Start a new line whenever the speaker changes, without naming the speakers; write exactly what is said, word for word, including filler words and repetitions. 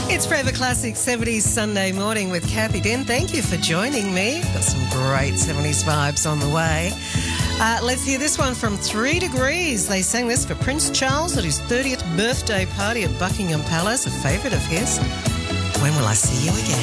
It's Forever Classic seventies Sunday morning with Kathy Den. Thank you for joining me. Got some great seventies vibes on the way. Uh, let's hear this one from Three Degrees. They sang this for Prince Charles at his thirtieth birthday party at Buckingham Palace, a favourite of his. When will I see you again?